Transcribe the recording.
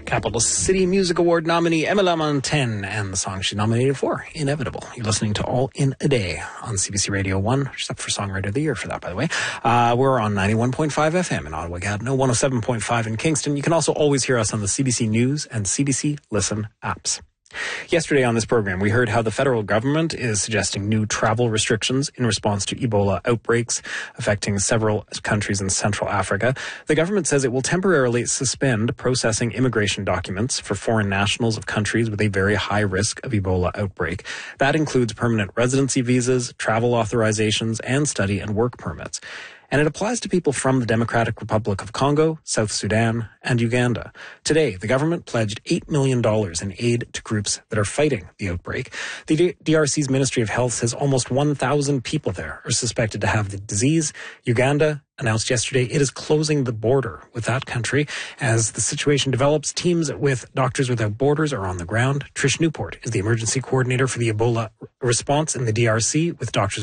Capital City Music Award nominee Emily Montaigne and the song she nominated for, Inevitable. You're listening to All in a Day on CBC Radio 1. She's up for Songwriter of the Year for that, by the way. We're on 91.5 FM in Ottawa, Gatineau, 107.5 in Kingston. You can also always hear us on the CBC News and CBC Listen apps. Yesterday on this program, we heard how the federal government is suggesting new travel restrictions in response to Ebola outbreaks affecting several countries in Central Africa. The government says it will temporarily suspend processing immigration documents for foreign nationals of countries with a very high risk of Ebola outbreak. That includes permanent residency visas, travel authorizations, and study and work permits. And it applies to people from the Democratic Republic of Congo, South Sudan, and Uganda. Today, the government pledged $8 million in aid to groups that are fighting the outbreak. The DRC's Ministry of Health says almost 1,000 people there are suspected to have the disease. Uganda announced yesterday it is closing the border with that country. As the situation develops, teams with Doctors Without Borders are on the ground. Trish Newport is the emergency coordinator for the Ebola response in the DRC with Doctors